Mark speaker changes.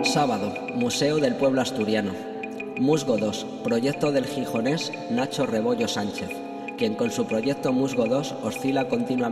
Speaker 1: Sábado, Museo del Pueblo Asturiano. Musgo 2, proyecto del gijonés Nacho Rebollo Sánchez, quien con su proyecto Musgo 2 oscila continuamente